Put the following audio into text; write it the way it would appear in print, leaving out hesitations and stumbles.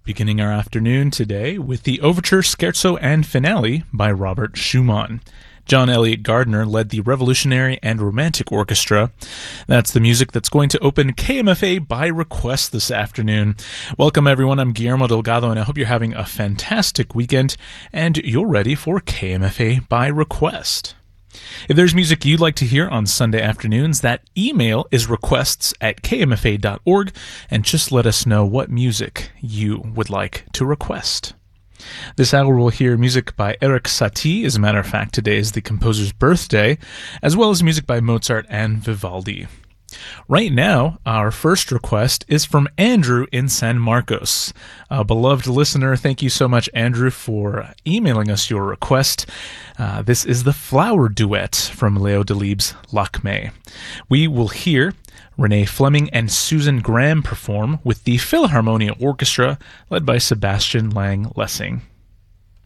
Beginning our afternoon today with the Overture, Scherzo, and Finale by Robert Schumann. John Elliott Gardner led the Revolutionary and Romantic Orchestra. That's the music that's going to open KMFA by request this afternoon. Welcome, everyone. I'm Guillermo Delgado, and I hope you're having a fantastic weekend, and you're ready for KMFA by request. If there's music you'd like to hear on Sunday afternoons, that email is requests@kmfa.org, and just let us know what music you would like to request. This hour we'll hear music by Erik Satie. As a matter of fact, today is the composer's birthday, as well as music by Mozart and Vivaldi. Right now, our first request is from Andrew in San Marcos. A beloved listener, thank you so much, Andrew, for emailing us your request. This is the Flower Duet from Leo Delibes' Lakmé. We will hear Renee Fleming and Susan Graham perform with the Philharmonia Orchestra, led by Sebastian Lang Lessing.